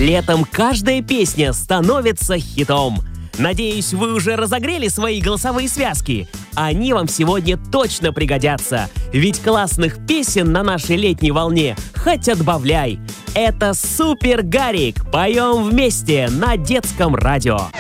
Летом каждая песня становится хитом. Надеюсь, вы уже разогрели свои голосовые связки. Они вам сегодня точно пригодятся. Ведь классных песен на нашей летней волне хоть отбавляй. Это Супер Гарик. Поем вместе на детском радио.